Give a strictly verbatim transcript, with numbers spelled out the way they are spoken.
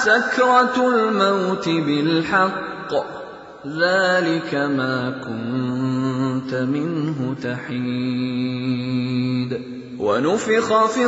سَكْرَةُ الْمَوْتِ بِالْحَقِّ ذَلِكَ مَا كُنتَ مِنْهُ تَحِيدُ. وَنُفِخَ فِي